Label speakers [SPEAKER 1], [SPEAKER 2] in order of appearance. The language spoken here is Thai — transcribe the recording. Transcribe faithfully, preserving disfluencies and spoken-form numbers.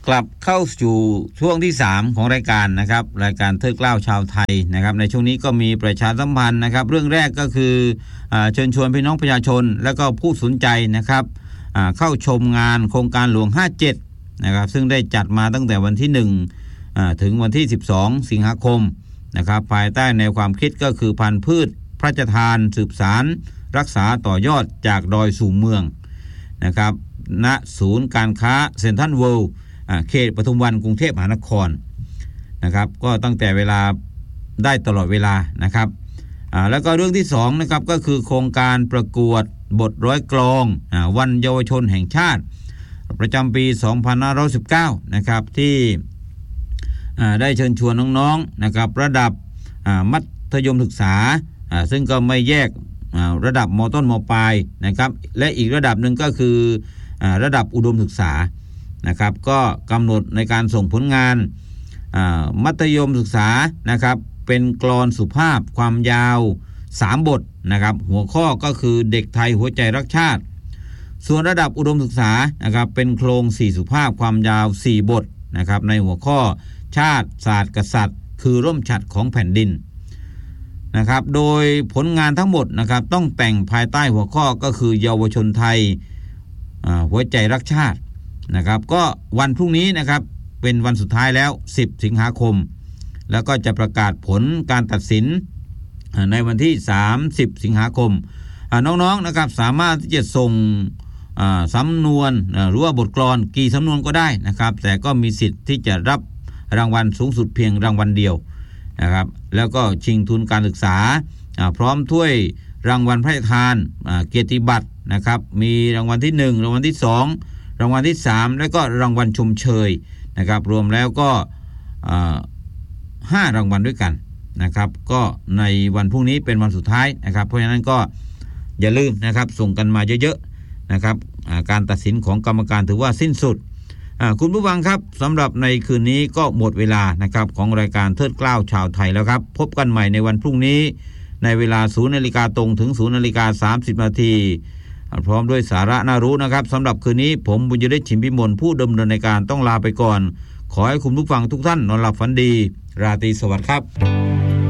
[SPEAKER 1] กลับเข้าสู่ช่วงที่สามของรายการนะครับรายการเทิดเกล้าชาวไทยนะครับในช่วงนี้ก็มีประชาสัมพันธ์นะครับเรื่องแรกก็คือเชิญชวนพี่น้องประชาชนและก็ผู้สนใจนะครับเข้าชมงานโครงการหลวงห้าสิบเจ็ดนะครับซึ่งได้จัดมาตั้งแต่วันที่หนึ่งถึงวันที่สิบสองสิงหาคมนะครับภายใต้แนวความคิดก็คือพันธุ์พืชพระราชทานสืบสารรักษาต่อยอดจากดอยสู่เมืองนะครับณศูนย์การค้าเซ็นทรัลเวิลด์เขตปทุมวันกรุงเทพมหานครนะครับก็ตั้งแต่เวลาได้ตลอดเวลานะครับแล้วก็เรื่องที่สองนะครับก็คือโครงการประกวดบทร้อยกลองวันเยาวชนแห่งชาติประจำปีสองพันห้าร้อยสิบเก้านะครับที่ได้เชิญชวนน้องๆนะครับระดับมัธยมศึกษาซึ่งก็ไม่แยกระดับม.ต้นม.ปลายนะครับและอีกระดับหนึ่งก็คือระดับอุดมศึกษานะครับก็กำหนดในการส่งผลงานมัธยมศึกษานะครับเป็นกลอนสุภาพความยาวสามบทนะครับหัวข้อก็คือเด็กไทยหัวใจรักชาติส่วนระดับอุดมศึกษานะครับเป็นโครงสี่สุภาพความยาวสี่บทนะครับในหัวข้อชาติศาสตร์กษัตริย์คือร่มฉัตรของแผ่นดินนะครับโดยผลงานทั้งหมดนะครับต้องแต่งภายใต้หัวข้อก็คือเยาวชนไทยหัวใจรักชาตินะครับก็วันพรุ่งนี้นะครับเป็นวันสุดท้ายแล้วสิบสิงหาคมแล้วก็จะประกาศผลการตัดสินในวันที่สามสิบสิงหาคมน้องๆนะครับสามารถที่จะส่งสำนวนหรือว่าบทกลอนกี่สำนวนก็ได้นะครับแต่ก็มีสิทธิ์ที่จะรับรางวัลสูงสุดเพียงรางวัลเดียวนะครับแล้วก็ชิงทุนการศึกษาพร้อมถ้วยรางวัลพระราชทานเกียรติบัตรนะครับมีรางวัลที่หนึ่งรางวัลที่สองรางวัลที่สามและก็รางวัลชมเชยนะครับรวมแล้วก็ห้ารางวัลด้วยกันนะครับก็ในวันพรุ่งนี้เป็นวันสุดท้ายนะครับเพราะฉะนั้นก็อย่าลืมนะครับส่งกันมาเยอะๆนะครับการตัดสินของกรรมการถือว่าสิ้นสุดคุณผู้ฟังครับสำหรับในคืนนี้ก็หมดเวลานะครับของรายการเทิดเกล้าชาวไทยแล้วครับพบกันใหม่ในวันพรุ่งนี้ในเวลา ศูนย์นาฬิกาตรงถึง ศูนย์นาฬิกาสามสิบนาทีพร้อมด้วยสาระน่ารู้นะครับสำหรับคืนนี้ผมบุญยฤทธิ์ฉิมพิมลผู้ดำเนินรายการต้องลาไปก่อนขอให้คุณผู้ฟังทุกท่านนอนหลับฝันดีราตรีสวัสดิ์ครับ